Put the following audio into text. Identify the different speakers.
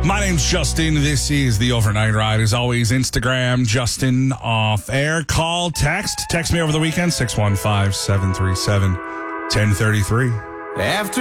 Speaker 1: My name's Justin. This is the Overnight Ride. As always, Instagram, Justin Off Air. Call, text. Text me over the weekend, 615-737-1033.
Speaker 2: After